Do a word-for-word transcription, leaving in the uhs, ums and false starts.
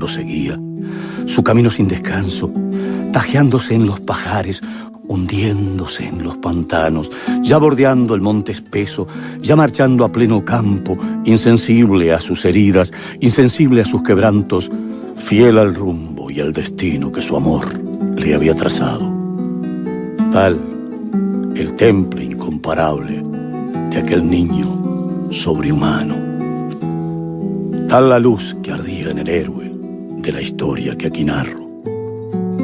proseguía, su camino sin descanso, tajeándose en los pajares, hundiéndose en los pantanos, ya bordeando el monte espeso, ya marchando a pleno campo, insensible a sus heridas, insensible a sus quebrantos, fiel al rumbo y al destino que su amor le había trazado. Tal el temple incomparable de aquel niño sobrehumano, tal la luz que ardía en el héroe de la historia que aquí narro.